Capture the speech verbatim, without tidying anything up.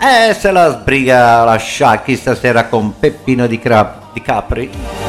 E se la sbriga la Sciacchi stasera con Peppino di, Cra- di Capri.